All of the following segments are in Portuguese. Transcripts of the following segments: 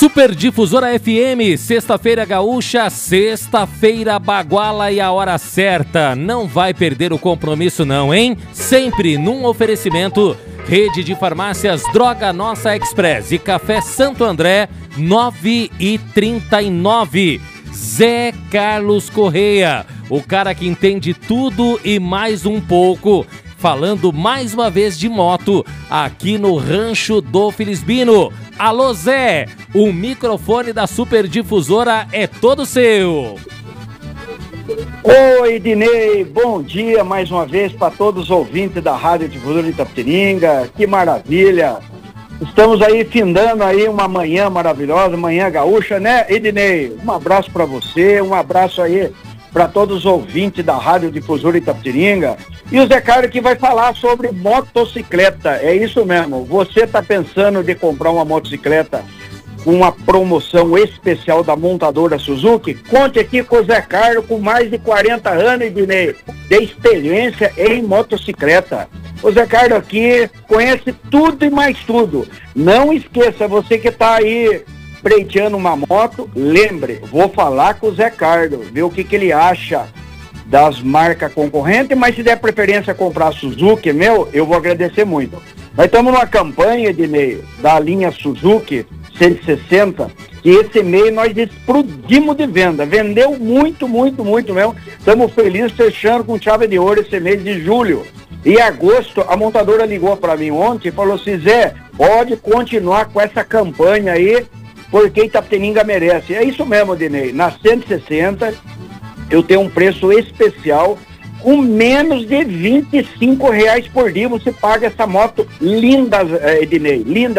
Super Difusora FM, sexta-feira gaúcha, sexta-feira baguala e a hora certa. Não vai perder o compromisso não, hein? Sempre num oferecimento, Rede de Farmácias Droga Nossa Express e Café Santo André, 9h39. Zé Carlos Correia, o cara que entende tudo e mais um pouco. Falando mais uma vez de moto, aqui no Rancho do Felisbino. Alô Zé, o microfone da Super Difusora é todo seu. Oi, Dinei, bom dia mais uma vez para todos os ouvintes da Rádio Difusora de Itapetininga. Que maravilha! Estamos aí findando aí uma manhã maravilhosa, manhã gaúcha, né, Ednei? Um abraço para você, um abraço aí para todos os ouvintes da Rádio Difusora Itapetininga. E o Zé Carlos que vai falar sobre motocicleta. É isso mesmo, você está pensando de comprar uma motocicleta com uma promoção especial da montadora Suzuki? Conte aqui com o Zé Carlos, com mais de 40 anos, Ednei, de experiência em motocicleta. O Zé Carlos aqui conhece tudo e mais tudo. Não esqueça, você que está aí preiteando uma moto, lembre, vou falar com o Zé Carlos, ver o que ele acha das marcas concorrentes, mas se der preferência a comprar Suzuki, eu vou agradecer muito. Nós estamos numa campanha, Ednei, da linha Suzuki 160, que esse mês nós explodimos de venda, vendeu muito mesmo, estamos felizes fechando com chave de ouro esse mês de julho. E agosto, a montadora ligou para mim ontem e falou assim, Zé, pode continuar com essa campanha aí, porque Itapetininga merece. É isso mesmo, Dinei. Na 160, eu tenho um preço especial, com menos de R$25 por dia, você paga essa moto linda, Dinei. Linda.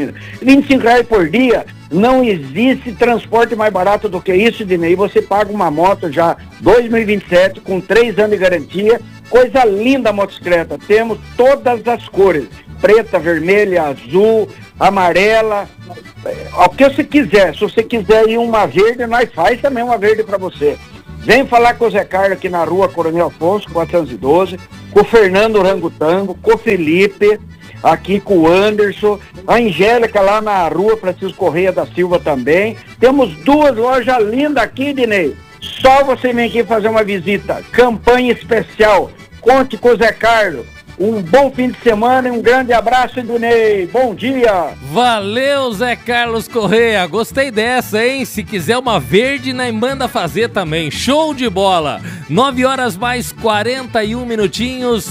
R$25 por dia, não existe transporte mais barato do que isso, Dinei. Você paga uma moto já 2027, com 3 anos de garantia. Coisa linda a motocicleta. Temos todas as cores. Preta, vermelha, azul, amarela, o que você quiser. Se você quiser ir uma verde, nós faz também uma verde para você. Vem falar com o Zé Carlos aqui na rua Coronel Afonso, 412, com o Fernando Rangotango, com o Felipe, aqui com o Anderson, a Angélica lá na rua Francisco Correia da Silva também. Temos 2 lojas lindas aqui, Dinei. Só você vem aqui fazer uma visita. Campanha especial. Conte com o Zé Carlos. Um bom fim de semana e um grande abraço, Dinei. Bom dia. Valeu, Zé Carlos Correia. Gostei dessa, hein? Se quiser uma verde, nós manda fazer também. Show de bola. 9h mais 41 minutinhos,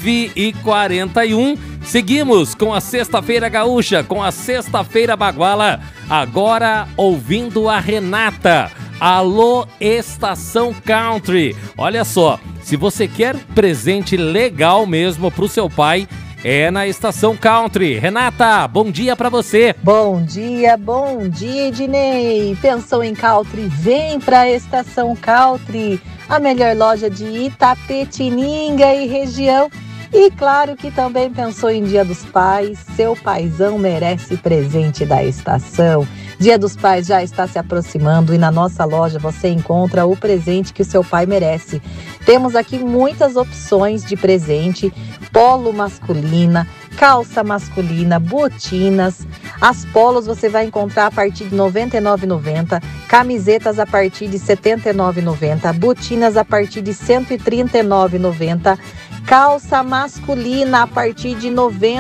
9h41. Seguimos com a Sexta-feira Gaúcha, com a Sexta-feira Baguala. Agora ouvindo a Renata. Alô, Estação Country. Olha só, se você quer presente legal mesmo pro seu pai, é na Estação Country. Renata, bom dia pra você. Bom dia, Ednei. Pensou em Country? Vem pra Estação Country, a melhor loja de Itapetininga e região. E claro que também pensou em Dia dos Pais. Seu paizão merece presente da estação. Dia dos Pais já está se aproximando e na nossa loja você encontra o presente que o seu pai merece. Temos aqui muitas opções de presente: polo masculina, calça masculina, botinas. As polos você vai encontrar a partir de R$ 99,90, camisetas a partir de R$ 79,90, botinas a partir de R$ 139,90, calça masculina a partir de R$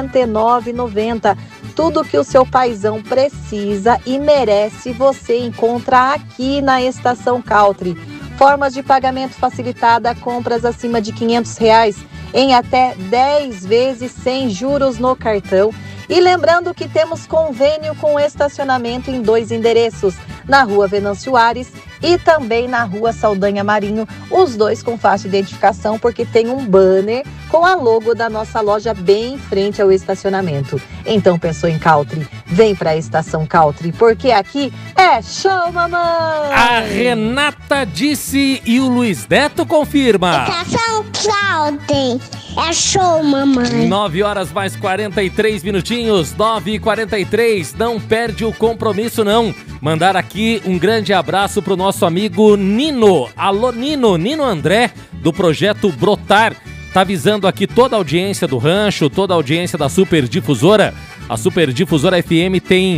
99,90. Tudo que o seu paizão precisa e merece você encontra aqui na Estação Country. Formas de pagamento facilitada, compras acima de R$ 500 em até 10 vezes sem juros no cartão. E lembrando que temos convênio com estacionamento em 2 endereços, na Rua Venâncio Aires e também na Rua Saldanha Marinho, os 2 com faixa de identificação, porque tem um banner com a logo da nossa loja bem em frente ao estacionamento. Então pensou em Country? Vem para a Estação Country, porque aqui é show, mamãe! A Renata disse e o Luiz Neto confirma. Estação Country, é show, mamãe! 9h mais 43 minutinhos, 9h43, não perde o compromisso não. Mandar aqui um grande abraço pro nosso amigo Nino. Alô Nino André, do projeto Brotar. Tá avisando aqui toda a audiência do Rancho, toda a audiência da Super Difusora. A Super Difusora FM tem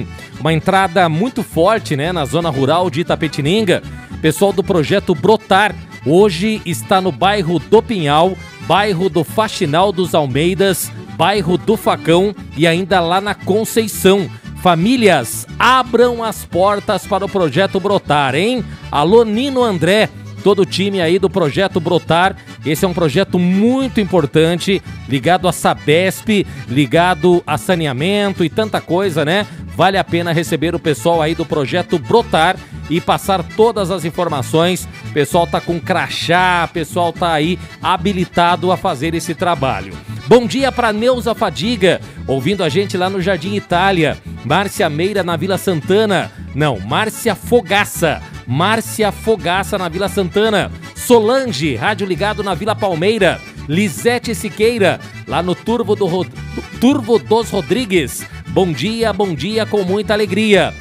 uma entrada muito forte, né, na zona rural de Itapetininga. Pessoal do projeto Brotar, hoje está no bairro do Pinhal, bairro do Faxinal dos Almeidas, bairro do Facão e ainda lá na Conceição. Famílias, abram as portas para o projeto Brotar, hein? Alô, Nino André, todo o time aí do projeto Brotar. Esse é um projeto muito importante, ligado a Sabesp, ligado a saneamento e tanta coisa, né? Vale a pena receber o pessoal aí do projeto Brotar e passar todas as informações. O pessoal tá com crachá, o pessoal tá aí habilitado a fazer esse trabalho. Bom dia para Neuza Fadiga, ouvindo a gente lá no Jardim Itália. Márcia Meira na Vila Santana. Não, Márcia Fogaça. Márcia Fogaça na Vila Santana. Solange, rádio ligado na Vila Palmeira. Lisete Siqueira, lá no Turvo dos Rodrigues. Bom dia com muita alegria.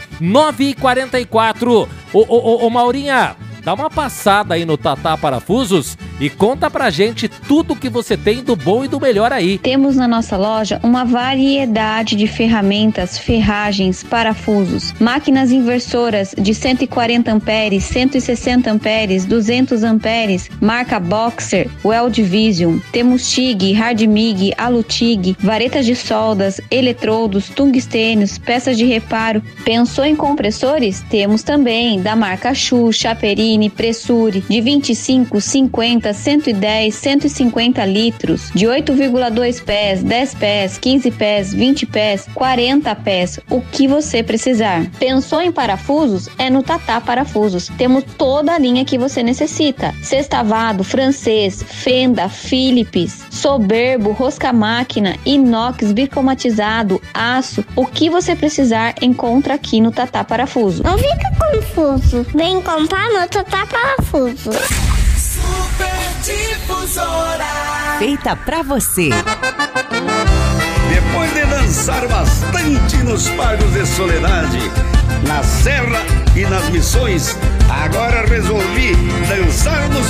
9h44. Ô Maurinha, dá uma passada aí no Tatá Parafusos e conta pra gente tudo que você tem do bom e do melhor aí. Temos na nossa loja uma variedade de ferramentas, ferragens, parafusos, máquinas inversoras de 140 amperes, 160 amperes, 200 amperes, marca Boxer, Weld Vision. Temos TIG, Hard MIG, Alu-TIG, varetas de soldas, eletrodos, tungstênios, peças de reparo. Pensou em compressores? Temos também da marca Shu, Chaperini, Pressure, de 25, 50, 110, 150 litros, de 8,2 pés, 10 pés, 15 pés, 20 pés, 40 pés, o que você precisar. Pensou em parafusos? É no Tatá Parafusos. Temos toda a linha que você necessita. Sextavado, francês, fenda, Philips, soberbo, rosca-máquina, inox, bicromatizado, aço, o que você precisar encontra aqui no Tatá Parafuso. Não fica confuso. Vem comprar no Tatá Parafuso. Superdifusora. Feita pra você. Depois de dançar bastante nos Pagos de Soledade, na Serra e nas Missões, agora resolvi dançar nos